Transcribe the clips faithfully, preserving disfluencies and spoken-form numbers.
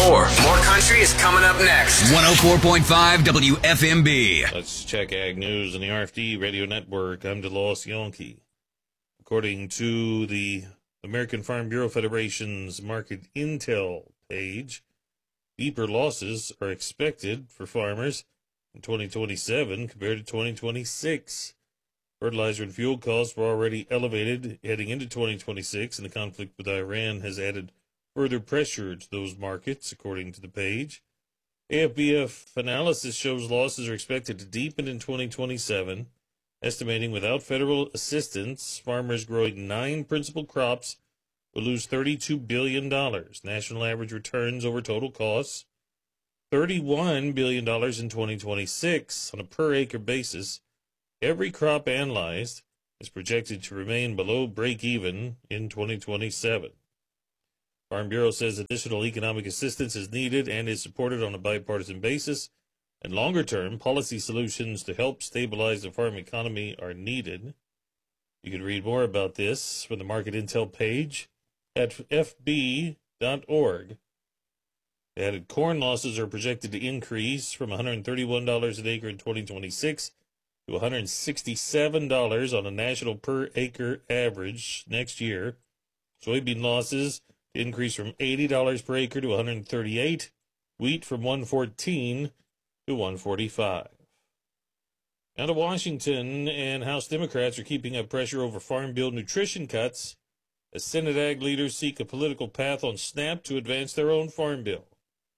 more. More country is coming up next. one oh four point five W F M B. Let's check Ag News on the R F D Radio Network. I'm DeLoss Yonke. According to the American Farm Bureau Federation's Market Intel page, deeper losses are expected for farmers in twenty twenty-seven compared to twenty twenty-six. Fertilizer and fuel costs were already elevated heading into twenty twenty-six, and the conflict with Iran has added further pressure to those markets, according to the page. A F B F analysis shows losses are expected to deepen in twenty twenty-seven, estimating without federal assistance, farmers growing nine principal crops will lose thirty-two billion dollars. National average returns over total costs, thirty-one billion dollars in twenty twenty-six on a per-acre basis. Every crop analyzed is projected to remain below break-even in twenty twenty-seven. Farm Bureau says additional economic assistance is needed and is supported on a bipartisan basis, and longer-term policy solutions to help stabilize the farm economy are needed. You can read more about this from the Market Intel page at f b dot org. The added corn losses are projected to increase from one hundred thirty-one dollars an acre in twenty twenty-six to one hundred sixty-seven dollars on a national per-acre average next year. Soybean losses increase from eighty dollars per acre to one hundred thirty-eight dollars. Wheat from one hundred fourteen dollars to one hundred forty-five dollars. Now to Washington, and House Democrats are keeping up pressure over Farm Bill nutrition cuts as Senate Ag leaders seek a political path on SNAP to advance their own farm bill.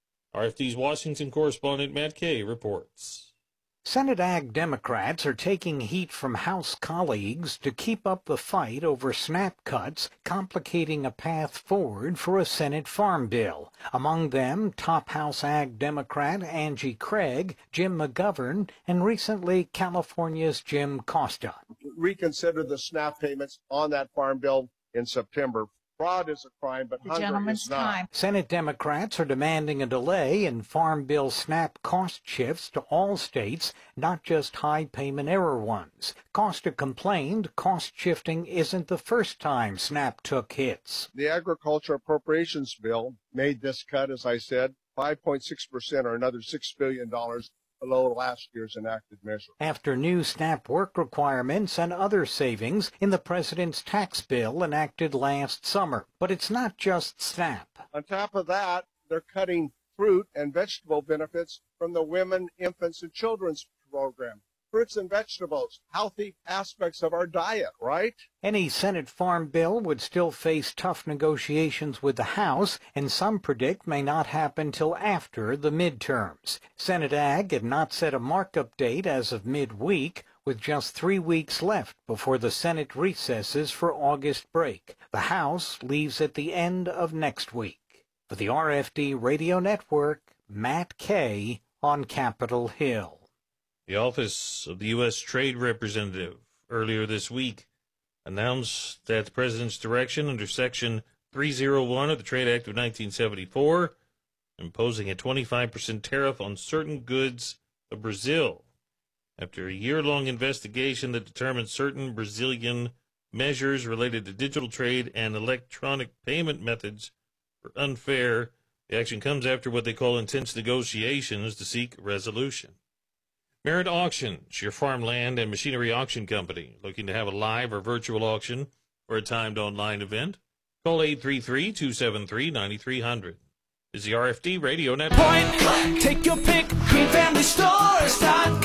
R F D's Washington correspondent Matt Kay reports. Senate Ag Democrats are taking heat from House colleagues to keep up the fight over SNAP cuts, complicating a path forward for a Senate farm bill. Among them, top House Ag Democrat Angie Craig, Jim McGovern, and recently California's Jim Costa. Reconsider the SNAP payments on that farm bill in September. Fraud is a crime, but the hunger gentleman's is not. time. Senate Democrats are demanding a delay in Farm Bill SNAP cost shifts to all states, not just high payment error ones. Costa complained cost shifting isn't the first time SNAP took hits. The Agriculture Appropriations Bill made this cut, as I said, five point six percent or another six billion dollars below last year's enacted measure. After new SNAP work requirements and other savings in the president's tax bill enacted last summer. But it's not just SNAP. On top of that, they're cutting fruit and vegetable benefits from the Women, Infants, and Children's program. Fruits and vegetables, healthy aspects of our diet, right? Any Senate farm bill would still face tough negotiations with the House, and some predict may not happen till after the midterms. Senate Ag had not set a markup date as of midweek, with just three weeks left before the Senate recesses for August break. The House leaves at the end of next week. For the R F D Radio Network, Matt Kay on Capitol Hill. The Office of the U S Trade Representative earlier this week announced that the President's direction under Section three oh one of the Trade Act of nineteen seventy-four, imposing a twenty-five percent tariff on certain goods of Brazil. After a year-long investigation that determined certain Brazilian measures related to digital trade and electronic payment methods were unfair, the action comes after what they call intense negotiations to seek resolution. Merit Auctions, your farmland and machinery auction company, looking to have a live or virtual auction or a timed online event? Call eight three three, two seven three, nine three zero zero. This is the R F D Radio Network. Point blank, take your pick, green family stores dot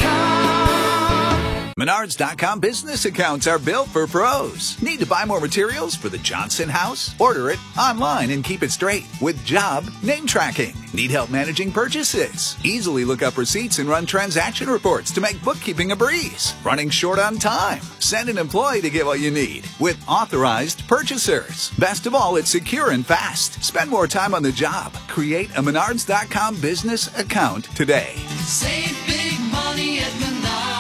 com. Menards dot com business accounts are built for pros. Need to buy more materials for the Johnson house? Order it online and keep it straight with job name tracking. Need help managing purchases? Easily look up receipts and run transaction reports to make bookkeeping a breeze. Running short on time? Send an employee to get what you need with authorized purchasers. Best of all, it's secure and fast. Spend more time on the job. Create a Menards dot com business account today. Save big money at Menards.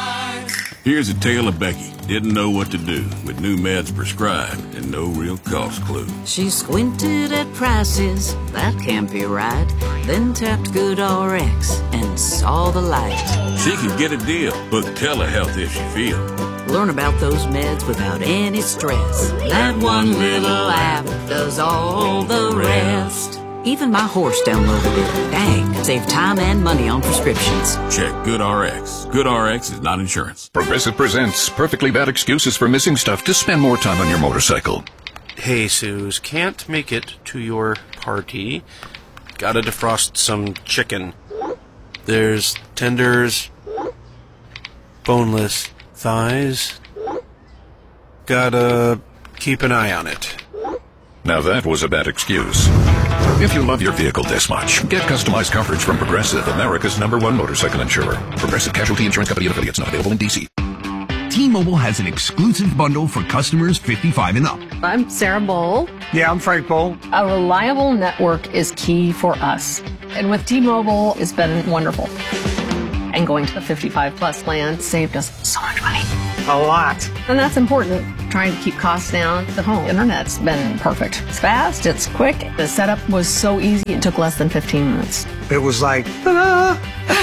Here's a tale of Becky. Didn't know what to do with new meds prescribed and no real cost clue. She squinted at prices, that can't be right. Then tapped GoodRx and saw the light. She could get a deal, book telehealth if she feels. Learn about those meds without any stress. That one little app does all the rest. Even my horse downloaded it. Dang, save time and money on prescriptions. Check GoodRx. GoodRx is not insurance. Progressive presents Perfectly Bad Excuses for Missing Stuff to Spend More Time on Your Motorcycle. Hey, Suze, can't make it to your party. Gotta defrost some chicken. There's tenders, boneless thighs. Gotta keep an eye on it. Now that was a bad excuse. If you love your vehicle this much, get customized coverage from Progressive, America's number one motorcycle insurer. Progressive Casualty Insurance Company and affiliates, not available in D C. T-Mobile has an exclusive bundle for customers fifty-five and up. I'm Sarah Bowl. Yeah, I'm Frank Bowl. A reliable network is key for us. And with T-Mobile, it's been wonderful. And going to the fifty-five plus plan saved us so much money. A lot. And that's important. Trying to keep costs down. The home internet's been perfect. It's fast, it's quick. The setup was so easy, it took less than fifteen minutes. It was like, ta-da!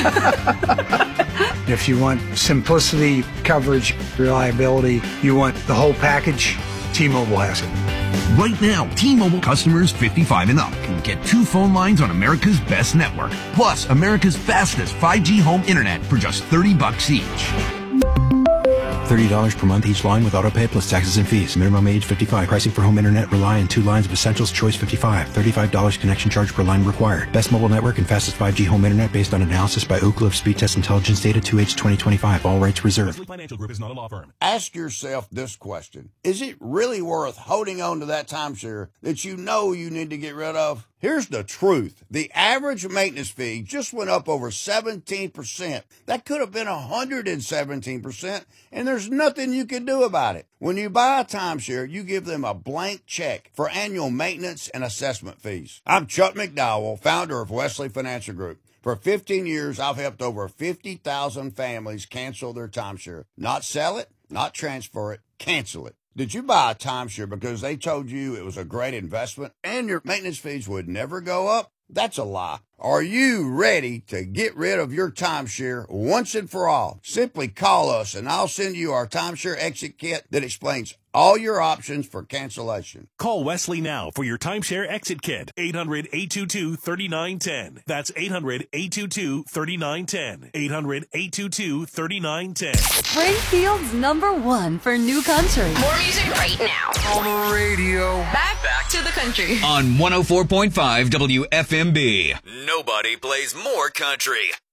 If you want simplicity, coverage, reliability, you want the whole package, T-Mobile has it. Right now, T-Mobile customers fifty-five and up can get two phone lines on America's best network, plus America's fastest five G home internet for just thirty bucks each. thirty dollars per month each line with autopay plus taxes and fees. Minimum age fifty-five. Pricing for home internet rely on two lines of Essentials Choice fifty-five. thirty-five dollars connection charge per line required. Best mobile network and fastest five G home internet based on analysis by Ookla of Speed Test Intelligence Data two H twenty twenty-five. All rights reserved. Wesley Financial Group is not a law firm. Ask yourself this question. Is it really worth holding on to that timeshare that you know you need to get rid of? Here's the truth. The average maintenance fee just went up over seventeen percent. That could have been one hundred seventeen percent, and there's nothing you can do about it. When you buy a timeshare, you give them a blank check for annual maintenance and assessment fees. I'm Chuck McDowell, founder of Wesley Financial Group. For fifteen years, I've helped over fifty thousand families cancel their timeshare. Not sell it, not transfer it, cancel it. Did you buy a timeshare because they told you it was a great investment and your maintenance fees would never go up? That's a lie. Are you ready to get rid of your timeshare once and for all? Simply call us and I'll send you our timeshare exit kit that explains all your options for cancellation. Call Wesley now for your timeshare exit kit. eight hundred, eight two two, three nine one zero. That's eight hundred, eight two two, three nine one zero. eight hundred, eight two two, three nine one zero. Springfield's number one for new country. More music right now. On the radio. Back, back to the country. On one oh four point five W F M B. Nobody plays more country.